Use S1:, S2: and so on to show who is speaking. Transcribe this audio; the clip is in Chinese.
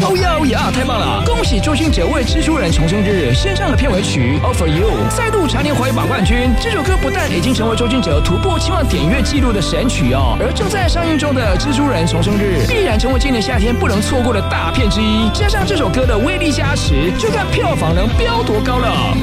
S1: 哦呀，太棒了！恭喜周兴哲为蜘蛛人重生日献上了片尾曲《All for You》，再度蝉联华语榜冠军。这首歌不但已经成为周兴哲突破7万点阅纪录的神曲哦，而正在上映中的《蜘蛛人重生日》必然成为今年夏天不能错过的大片之一。加上这首歌的威力加持，就看票房能飙多高了。